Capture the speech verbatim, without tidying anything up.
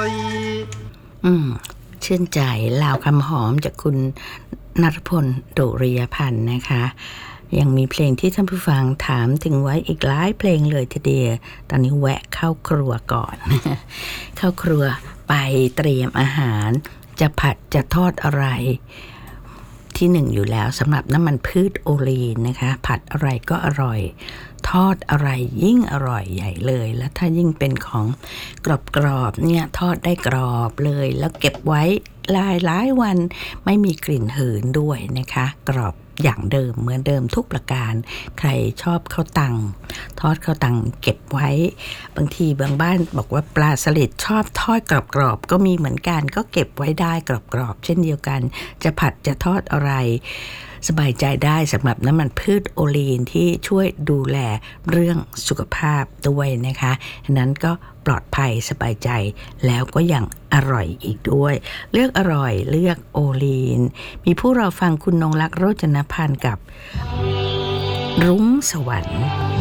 อืมชื่นใจลาวคำหอมจากคุณณัฐพล ดุริยพันธ์นะคะยังมีเพลงที่ท่านผู้ฟังถามถึงไว้อีกหลายเพลงเลยทีเดียวตอนนี้แวะเข้าครัวก่อน เข้าครัวไปเตรียมอาหารจะผัดจะทอดอะไรที่หนึ่งอยู่แล้วสำหรับน้ำมันพืชโอลีนนะคะผัดอะไรก็อร่อยทอดอะไรยิ่งอร่อยใหญ่เลยแล้วถ้ายิ่งเป็นของกรอบๆเนี่ยทอดได้กรอบเลยแล้วเก็บไว้หลายหลายวันไม่มีกลิ่นหืนด้วยนะคะกรอบอย่างเดิมเหมือนเดิมทุกประการใครชอบข้าวตังทอดข้าวตังเก็บไว้บางทีบางบ้านบอกว่าปลาสลิดชอบทอดกรอบๆก็มีเหมือนกันก็เก็บไว้ได้กรอบๆเช่นเดียวกันจะผัดจะทอดอะไรสบายใจได้สำหรับน้ำมันพืชโอลีนที่ช่วยดูแลเรื่องสุขภาพด้วยนะคะฉะนั้นก็ปลอดภัยสบายใจแล้วก็ยังอร่อยอีกด้วยเลือกอร่อยเลือกโอลีนมีผู้เราฟังคุณนงลักษณ์โรจนพันธ์กับรุ้งสวรรค์